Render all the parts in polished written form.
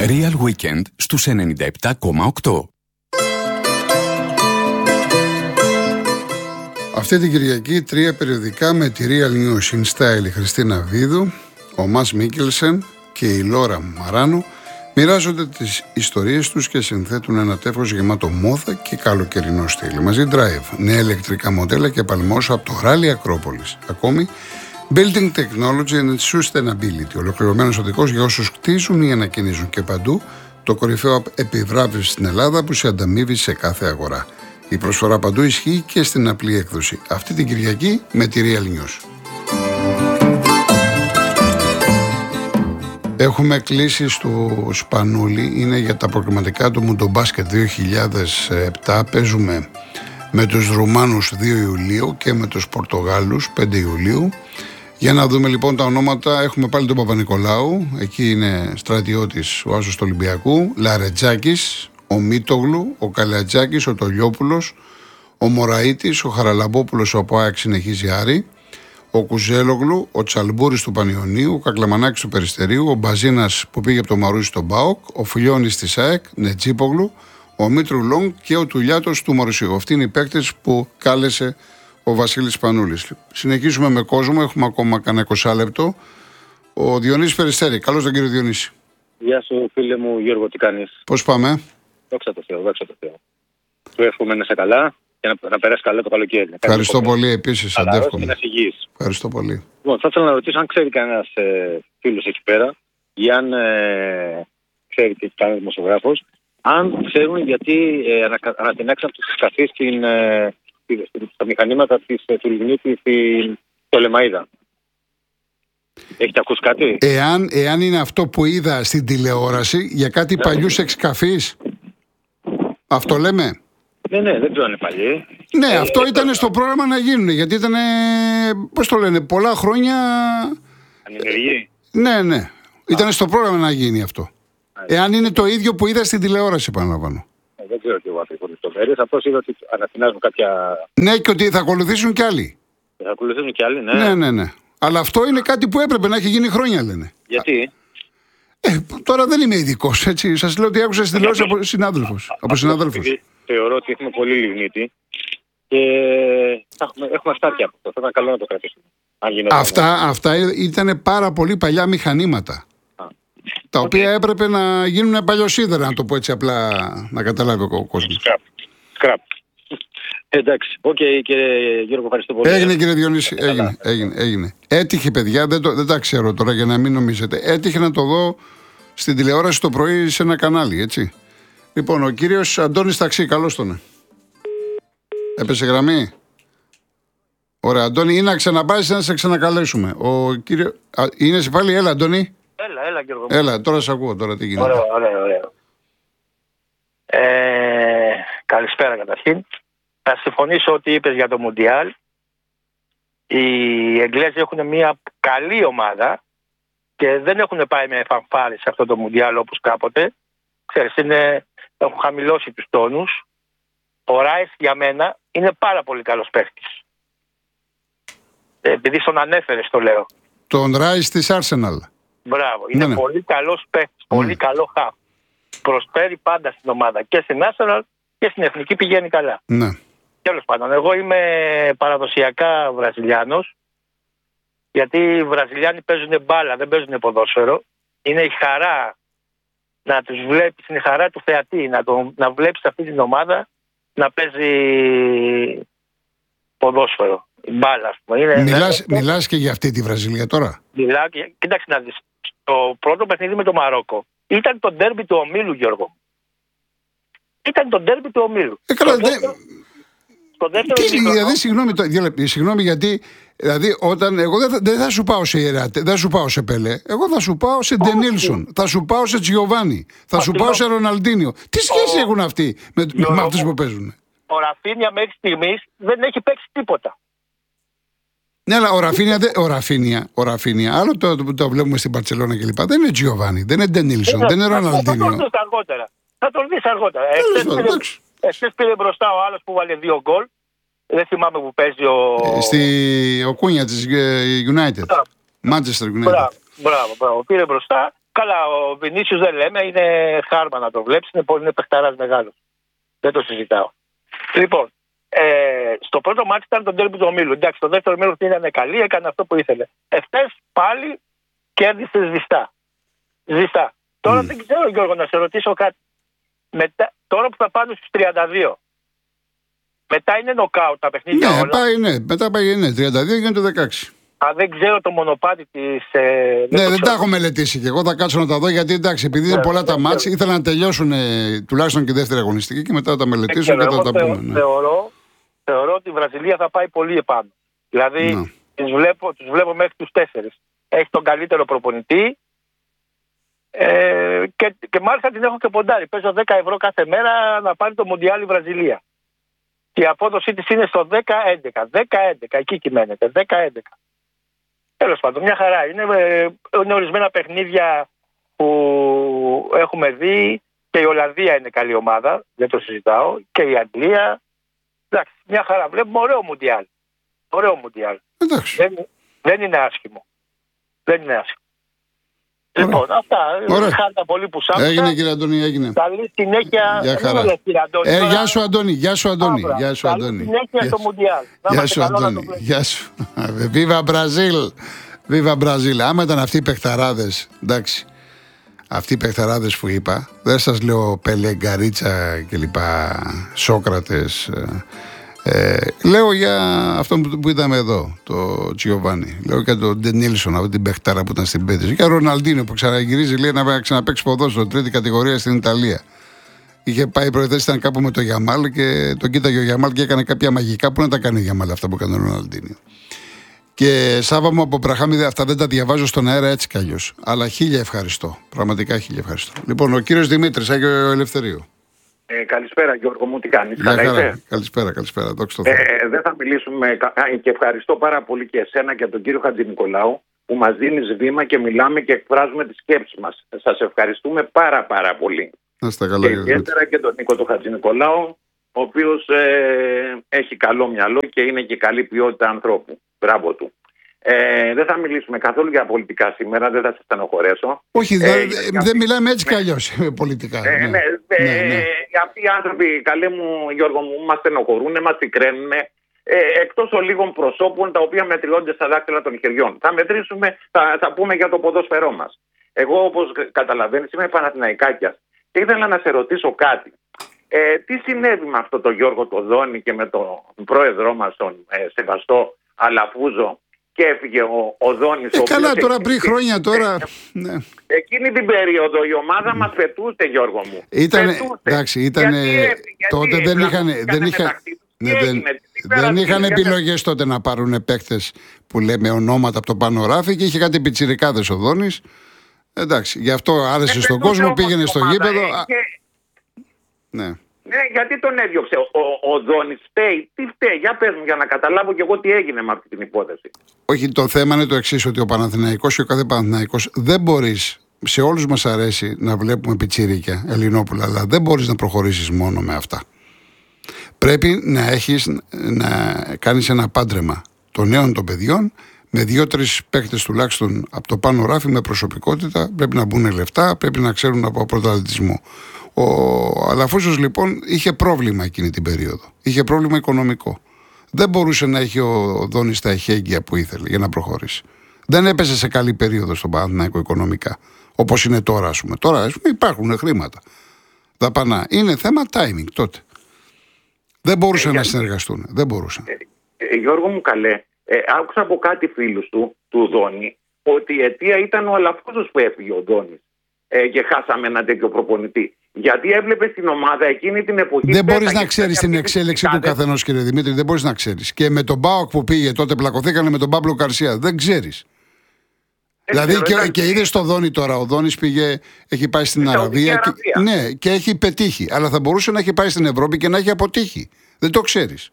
Real Weekend στους 97,8. Αυτή την Κυριακή 3 περιοδικά με τη Real News in Style η Χριστίνα Βίδου, ο Μας Μίκελσεν και η Λόρα Μαράνο μοιράζονται τις ιστορίες τους και συνθέτουν ένα τεύχος γεμάτο μόδα και καλοκαιρινό στυλ. Μαζί drive, νέα ηλεκτρικά μοντέλα και παλμός από το Rally Ακρόπολης. Ακόμη, Building Technology and Sustainability, ολοκληρωμένος οδηγός για όσους κτίζουν ή ανακαινίζουν και παντού το κορυφαίο επιβράβευση στην Ελλάδα που σε ανταμείβει σε κάθε αγορά. Η προσφορά παντού ισχύει και στην απλή έκδοση. Αυτή την Κυριακή με τη Real News. Έχουμε κλείσει στο Σπανούλι, είναι για τα προκριματικά του Μουντομπάσκετ 2007. Παίζουμε με τους Ρουμάνους 2 Ιουλίου και με τους Πορτογάλους 5 Ιουλίου. Για να δούμε λοιπόν τα ονόματα, έχουμε πάλι τον Παπα-Νικολάου, εκεί είναι στρατιώτης ο Άσος του Ολυμπιακού, Λαρετζάκης, ο Μίτογλου, ο Καλιατζάκης, ο Τολιόπουλος, ο Μωραΐτης, ο Χαραλαμπόπουλος από ΑΕΚ συνεχίζει Άρη, ο Κουζέλογλου, ο Τσαλμπούρης του Πανιωνίου, ο Κακλαμανάκης του Περιστερίου, ο Μπαζίνας που πήγε από το Μαρούσι στον ΠΑΟΚ, ο Φιλιώνης της ΑΕΚ, Νετζίπογλου, ο Μήτρου Λόγκ και ο Τουλιάτος του Μωροσίου. Αυτοί είναι οι παίκτες που κάλεσε ο Βασίλης Πανούλης. Συνεχίζουμε με κόσμο, έχουμε ακόμα κανένα 20 λεπτό. Ο Διονύσης Περιστέρη. Καλώς τον κύριο Διονύση. Γεια σου φίλε μου Γιώργο, τι κάνεις? Πώς πάμε? Δόξα τω Θεώ, δόξα τω Θεώ. Του εύχομαι να είσαι καλά και να περάσει καλά το καλοκαίρι. Ευχαριστώ πολύ επίσης, αντεύχομαι. Να φυγείς. Ευχαριστώ πολύ. Λοιπόν, θα ήθελα να ρωτήσω αν ξέρει κανένας φίλος εκεί πέρα ή αν ξέρει και κανένας δημοσιογράφος, αν ξέρουν γιατί ανατινάξαν τους σκαφείς στα μηχανήματα του λιγνίτη στο Λεμαΐδα. Έχετε ακούσει κάτι? Εάν είναι αυτό που είδα στην τηλεόραση για κάτι παλιούς εξκαφείς, αυτό λέμε. Ναι, δεν ξέρω αν είναι παλιοί. Ναι, αυτό ήταν στο πρόγραμμα να γίνουν, γιατί ήταν, πώς το λένε, πολλά χρόνια. Ανενεργοί. Ναι. Ήταν στο πρόγραμμα να γίνει αυτό. Εάν είναι το ίδιο που είδα στην τηλεόραση, επαναλαμβάνω. Δεν ξέρω και εγώ ακριβώς τις λεπτομέρειες. Απλώς είδα ότι ανατινάζουν κάποια. Ναι, και ότι θα ακολουθήσουν κι άλλοι. Θα ακολουθήσουν κι άλλοι, ναι. Ναι. Αλλά αυτό είναι κάτι που έπρεπε να έχει γίνει χρόνια, λένε. Γιατί? Τώρα δεν είμαι ειδικός, έτσι. Σας λέω ότι άκουσα στην τηλεόραση από συνάδελφους. Θεωρώ ότι έχουμε πολύ λιγνίτη και έχουμε αστάρκεια από αυτό. Θα ήταν καλό να το κρατήσουμε. Αυτά ήταν πάρα πολύ παλιά μηχανήματα. Τα οποία έπρεπε να γίνουν παλιοσίδερα, να το πω έτσι απλά, να καταλάβει ο κόσμος. Σκραπ. Εντάξει. Κύριε Γιώργο, ευχαριστώ πολύ. Έγινε, κύριε Διονύση. Έγινε. Έτυχε, παιδιά, δεν τα ξέρω τώρα για να μην νομίζετε. Έτυχε να το δω στην τηλεόραση το πρωί σε ένα κανάλι, έτσι. Λοιπόν, ο κύριος Αντώνης Ταξί, καλώς τον. Έπεσε γραμμή. Ωραία, Αντώνη, ή να ξαναπάσεις να σε ξανακαλέσουμε. Ο κύριο. Είναι σε πάλι, έλα, Αντώνη. Έλα, Γιώργο. Έλα, τώρα σε ακούω, τώρα τι γίνεται. Ωραία. Καλησπέρα καταρχήν. Θα συμφωνήσω ότι είπες για το Μουντιάλ. Οι Εγγλέζοι έχουν μια καλή ομάδα και δεν έχουν πάει με φανφάρες σε αυτό το Μουντιάλ όπως κάποτε. Ξέρεις, έχουν χαμηλώσει τους τόνους. Ο Ράις για μένα είναι πάρα πολύ καλός παίχτης. Επειδή στον ανέφερες το λέω. Τον Ράις της Arsenal. Μπράβο, είναι πολύ καλός παίχτης, πολύ καλό χαφ. Προσφέρει πάντα στην ομάδα και στην Arsenal και στην εθνική πηγαίνει καλά. Ναι. Τέλος πάντων, εγώ είμαι παραδοσιακά Βραζιλιάνος, γιατί οι Βραζιλιάνοι παίζουν μπάλα, δεν παίζουν ποδόσφαιρο. Είναι η χαρά να τους βλέπεις, είναι η χαρά του θεατή, να βλέπεις αυτή την ομάδα να παίζει ποδόσφαιρο. Μπάλα, ας πούμε. Μιλάς και για αυτή τη Βραζιλία τώρα? Μιλάω και κοίταξε να δεις. Το πρώτο παιχνίδι με το Μαρόκο ήταν το ντέρμπι του ομίλου, Γιώργο. Ήταν το ντέρμπι του ομίλου. Συγγνώμη, γιατί δηλαδή όταν εγώ δεν θα σου πάω σε Ιεράτε, δεν θα σου πάω σε Πελέ, εγώ θα σου πάω σε Ντενίλσον, θα σου πάω σε Τζιοβάνι, θα σου πάω σε Ροναλντίνιο. Τι σχέση έχουν αυτοί με αυτούς που παίζουν? Ο Ραφίνια μέχρι στιγμής δεν έχει παίξει τίποτα. Ναι, αλλά ο Ραφίνια, άλλο το βλέπουμε στην Μπαρτσελόνα κλπ. Δεν είναι Τζιοβάνι, δεν είναι Ντενίλσον, δεν είναι Ροναλντίνιο. Θα τον δεις αργότερα. Εχθές πήρε μπροστά ο άλλος που βάλε 2 γκολ. Δεν θυμάμαι που παίζει ο Κούνια της United. Manchester United. Μπράβο. Πήρε μπροστά Καλά, ο Βινίσιους δεν λέμε, είναι χάρμα να το βλέπεις, είναι παιχταράς μεγάλος. Δεν το συζητάω. Λοιπόν, στο πρώτο μάτι ήταν το ντέρμπι του ομίλου. Εντάξει, το δεύτερο μέρος ήταν καλή, έκανε αυτό που ήθελε. Εχθές πάλι κέρδισε ζεστά. Τώρα δεν ξέρω, Γιώργο, να σε ρωτήσω κάτι. Τώρα που θα πάνε στους 32, μετά είναι νοκάουτ τα παιχνίδια όλα. Μετά πάει 32 γίνεται 16. Δεν ξέρω το μονοπάτι της. Δεν τα έχω μελετήσει και εγώ θα κάτσω να τα δω, γιατί εντάξει, επειδή είναι πολλά τα μάτς, ήθελα να τελειώσουν τουλάχιστον και η δεύτερη αγωνιστική και μετά θα τα μελετήσω και θα τα πούμε. Ναι. Θεωρώ ότι η Βραζιλία θα πάει πολύ επάνω. Δηλαδή τους βλέπω μέχρι τους 4. Έχει τον καλύτερο προπονητή και μάλιστα την έχω και ποντάρει. Παίζω 10 ευρώ κάθε μέρα να πάρει το Μουντιάλ η Βραζιλία. Και η απόδοσή της είναι στο 10-11. 10-11, εκεί κυμαίνεται. 10-11. Τέλος πάντων, μια χαρά. Είναι ορισμένα παιχνίδια που έχουμε δει και η Ολλανδία είναι καλή ομάδα, δεν το συζητάω, και η Αγγλία. Εντάξει, μια χαρά. Βλέπουμε ωραίο Μουντιάλ. Δεν είναι άσχημο. Λοιπόν, αυτά. Χάρηκα πολύ που σ' άκουσα. Έγινε, κύριε Αντώνη, έγινε. Καλή συνέχεια. Γεια σου, Αντώνη. Καλή συνέχεια στο Μουντιάλ. Γεια σου, Αντώνη. Γεια σου. Βίβα Μπραζίλ. Άμα ήταν αυτοί οι παιχταράδες, εντάξει, αυτοί οι παιχταράδες που είπα, δεν σας λέω Πελέ, Γκαρίτσα κλπ, Σόκρατες. Λέω για αυτόν που είδαμε εδώ, το Τζιοβάνι. Λέω για τον Ντενίλσον, αυτή την παιχτάρα που ήταν στην Πέτρηση. Και ο Ροναλντίνο που ξαναγυρίζει, λέει, να ξαναπαίξει ποδόσφαιρο, τρίτη κατηγορία στην Ιταλία. Είχε πάει προεθέσει, ήταν κάπου με το Γιαμάλ και τον κοίταγε ο Γιαμάλ και έκανε κάποια μαγικά. Πού να τα κάνει ο Γιαμάλ αυτά που έκανε ο Ροναλντίνο. Και Σάβα μου από Μπραχάμιδε, αυτά δεν τα διαβάζω στον αέρα έτσι κι αλλιώς. Αλλά 1000 ευχαριστώ. Πραγματικά 1000 ευχαριστώ. Λοιπόν, ο κύριος Δημήτρης, Άγιο Ελευθερίου. Καλησπέρα, Γιώργο μου, τι κάνεις? Καλησπέρα, δόξα τω Θεώ. Δεν θα μιλήσουμε και ευχαριστώ πάρα πολύ και εσένα και τον κύριο Χατζηνικολάου που μας δίνεις βήμα και μιλάμε και εκφράζουμε τις σκέψεις μας. Σας ευχαριστούμε πάρα πολύ. Να είστε καλά, και ιδιαίτερα και τον Νίκο τον Χατζηνικολάου, ο οποίος έχει καλό μυαλό και είναι και καλή ποιότητα ανθρώπου. Μπράβο του. Δεν θα μιλήσουμε καθόλου για πολιτικά σήμερα, δεν θα σας στενοχωρέσω. Όχι, δεν μιλάμε έτσι κι αλλιώς πολιτικά. Αυτοί οι άνθρωποι, καλέ μου Γιώργο μου, μας στενοχωρούν, μας πικραίνουν, εκτός των λίγων προσώπων τα οποία μετριώνται στα δάκτυλα των χεριών. Θα μετρήσουμε, θα πούμε για το ποδόσφαιρό μας. Εγώ, όπως καταλαβαίνεις, είμαι Παναθηναϊκάκιας και ήθελα να σε ρωτήσω κάτι. Τι συνέβη με αυτό τον Γιώργο το Δόνη και με τον πρόεδρό μας, τον σεβαστό Αλαφούζο, και έφυγε ο Δόνης. Καλά, τώρα πριν χρόνια τώρα. Ναι. Εκείνη την περίοδο η ομάδα μας πετούσε, Γιώργο μου. Εντάξει, τότε δεν είχαν επιλογές τότε να πάρουν παίκτες που λέμε ονόματα από το πάνω ράφι και είχε κάτι πιτσιρικάδες ο Δόνης. Εντάξει, γι' αυτό άρεσε στον κόσμο, πήγαινε στο γήπεδο. Ναι. Ναι, γιατί τον έδιωξε ο Δόνης? Τι φταίει? Για πες μου, για να καταλάβω και εγώ τι έγινε με αυτή την υπόθεση. Όχι, το θέμα είναι το εξής, ότι ο Παναθηναϊκός και ο κάθε Παναθηναϊκός δεν μπορείς, σε όλους μας αρέσει να βλέπουμε πιτσίρικια Ελληνόπουλα, αλλά δεν μπορείς να προχωρήσεις μόνο με αυτά. Πρέπει να κάνεις ένα πάντρεμα των νέων των παιδιών με 2-3 παίκτες τουλάχιστον από το πάνω ράφι με προσωπικότητα. Πρέπει να μπουν λεφτά, πρέπει να ξέρουν από πρωταθλητισμό. Ο Αλαφούζος λοιπόν είχε πρόβλημα εκείνη την περίοδο. Είχε πρόβλημα οικονομικό. Δεν μπορούσε να έχει ο Δόνης τα εχέγγυα που ήθελε για να προχωρήσει. Δεν έπεσε σε καλή περίοδο στον Παναθηναϊκό οικονομικά. Όπως είναι τώρα, ας πούμε. Τώρα υπάρχουν χρήματα. Δαπανά. Είναι θέμα timing τότε. Δεν μπορούσαν να συνεργαστούν. Δεν μπορούσαν. Γιώργο μου, καλέ. Άκουσα από κάτι φίλους του Δόνη ότι η αιτία ήταν ο Αλαφούζος που έφυγε ο Δόνης και χάσαμε ένα τέτοιο προπονητή. Γιατί έβλεπε την ομάδα εκείνη την εποχή. Δεν μπορείς να ξέρεις την εξέλιξη του καθενός, κύριε Δημήτρη. Δεν μπορείς να ξέρεις. Και με τον Μπάοκ που πήγε τότε πλακωθήκανε με τον Παύλο Καρσία. Δεν ξέρεις. Δηλαδή και είδες το Δόνη τώρα. Ο Δόνης έχει πάει στην Αραβία. Ναι, και έχει πετύχει. Αλλά θα μπορούσε να έχει πάει στην Ευρώπη και να έχει αποτύχει. Δεν το ξέρεις.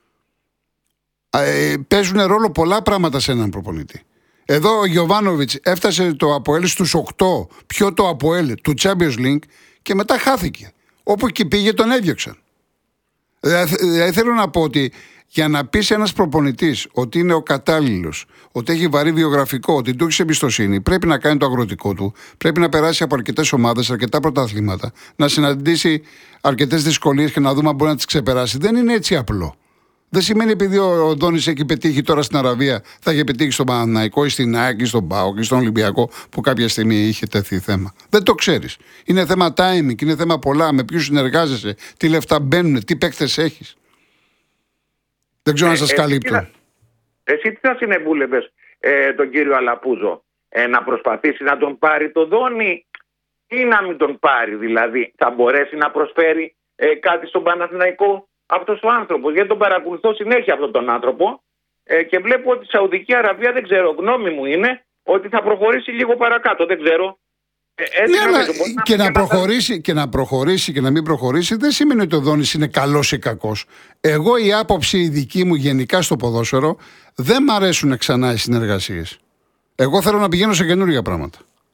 Παίζουν ρόλο πολλά πράγματα σε έναν προπονητή. Εδώ ο Γιοβάνοβιτς έφτασε το ΑΠΟΕΛ στους 8, πιο το ΑΠΟΕΛ του Champions League και μετά χάθηκε. Όπου και πήγε τον έδιωξαν. Δηλαδή θέλω να πω ότι για να πεις ένας προπονητής ότι είναι ο κατάλληλος, ότι έχει βαρύ βιογραφικό, ότι του έχεις εμπιστοσύνη, πρέπει να κάνει το αγροτικό του, πρέπει να περάσει από αρκετές ομάδες, αρκετά πρωταθλήματα, να συναντήσει αρκετές δυσκολίες και να δούμε αν μπορεί να τις ξεπεράσει. Δεν είναι έτσι απλό. Δεν σημαίνει επειδή ο Δόνης έχει πετύχει τώρα στην Αραβία, θα έχει πετύχει στον Παναθηναϊκό ή στην ΑΕΚ ή στον ΠΑΟΚ ή στον Ολυμπιακό που κάποια στιγμή είχε τεθεί θέμα. Δεν το ξέρεις. Είναι θέμα timing, είναι θέμα πολλά. Με ποιους συνεργάζεσαι, τι λεφτά μπαίνουν, τι παίκτες έχεις. Δεν ξέρω αν σας καλύπτω. Εσύ τι θα συνεβούλευες τον κύριο Αλαπούζο, να προσπαθήσει να τον πάρει το Δόνη ή να μην τον πάρει? Δηλαδή θα μπορέσει να προσφέρει κάτι στον Παναθηναϊκό αυτός ο άνθρωπος? Γιατί τον παρακολουθώ συνέχεια αυτόν τον άνθρωπο και βλέπω ότι η Σαουδική Αραβία, δεν ξέρω, γνώμη μου είναι ότι θα προχωρήσει λίγο παρακάτω. Δεν ξέρω. Ναι, αλλά και να προχωρήσει και να μην προχωρήσει δεν σημαίνει ότι ο Δόνης είναι καλός ή κακός. Εγώ η άποψη η δική μου γενικά στο ποδόσφαιρο, δεν μ' αρέσουν ξανά οι συνεργασίες. Εγώ θέλω να πηγαίνω σε καινούργια πράγματα.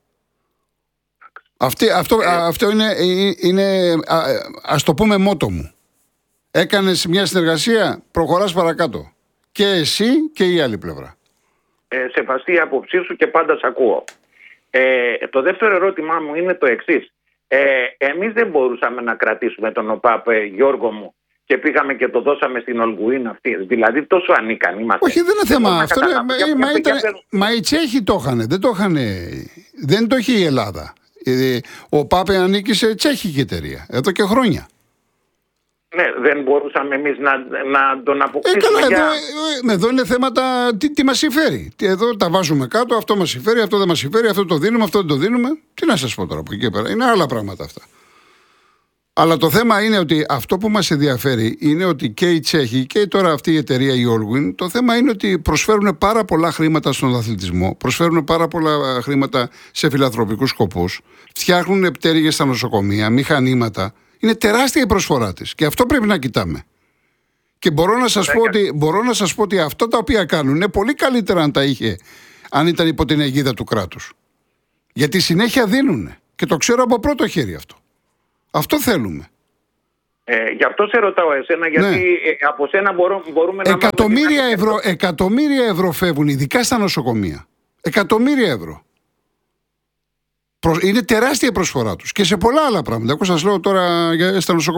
Αυτό είναι ας το πούμε μότο μου. Έκανες μια συνεργασία, προχωράς παρακάτω. Και εσύ και η άλλη πλευρά. Σεβαστή η άποψή σου και πάντα σ' ακούω. Το δεύτερο ερώτημά μου είναι το εξής. Εμείς δεν μπορούσαμε να κρατήσουμε τον ΟΠΑΠ, Γιώργο μου, και πήγαμε και το δώσαμε στην Ολγουίν αυτή. Δηλαδή τόσο ανίκανοι είμαστε. Όχι, δεν είναι θέμα αυτό. Μα οι Τσέχοι το είχαν. Δεν το είχε η Ελλάδα. Ο ΠΑΠ ανήκει σε τσέχικη εταιρεία εδώ και χρόνια. Ναι, δεν μπορούσαμε εμείς να τον αποκτήσουμε. Εδώ είναι θέματα τι μας συμφέρει. Εδώ τα βάζουμε κάτω, αυτό μας συμφέρει, αυτό δεν μας συμφέρει, αυτό το δίνουμε, αυτό δεν το δίνουμε. Τι να σας πω τώρα από εκεί πέρα. Είναι άλλα πράγματα αυτά. Αλλά το θέμα είναι ότι αυτό που μας ενδιαφέρει είναι ότι και οι Τσέχοι και τώρα αυτή η εταιρεία η Allwyn, το θέμα είναι ότι προσφέρουν πάρα πολλά χρήματα στον αθλητισμό, προσφέρουν πάρα πολλά χρήματα σε φιλανθρωπικούς σκοπούς, φτιάχνουν πτέρυγες στα νοσοκομεία, μηχανήματα. Είναι τεράστια η προσφορά της και αυτό πρέπει να κοιτάμε. Και μπορώ να σας πω ότι αυτά τα οποία κάνουν είναι πολύ καλύτερα αν ήταν υπό την αιγίδα του κράτους. Γιατί συνέχεια δίνουν και το ξέρω από πρώτο χέρι αυτό. Αυτό θέλουμε. Γι' αυτό σε ρωτάω εσένα, γιατί από σένα μπορούμε να... Εκατομμύρια ευρώ φεύγουν, ειδικά στα νοσοκομεία. Εκατομμύρια ευρώ. Είναι τεράστια η προσφορά τους και σε πολλά άλλα πράγματα. Εγώ σας λέω τώρα στα νοσοκομεία.